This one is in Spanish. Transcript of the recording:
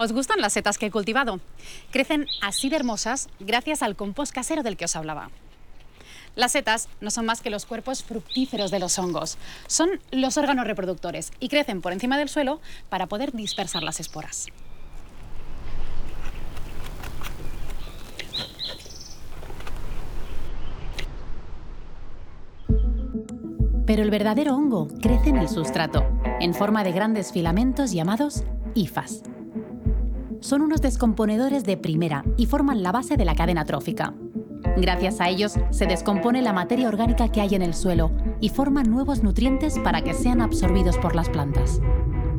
¿Os gustan las setas que he cultivado? Crecen así de hermosas gracias al compost casero del que os hablaba. Las setas no son más que los cuerpos fructíferos de los hongos. Son los órganos reproductores y crecen por encima del suelo para poder dispersar las esporas. Pero el verdadero hongo crece en el sustrato, en forma de grandes filamentos llamados hifas. Son unos descomponedores de primera y forman la base de la cadena trófica. Gracias a ellos se descompone la materia orgánica que hay en el suelo y forman nuevos nutrientes para que sean absorbidos por las plantas.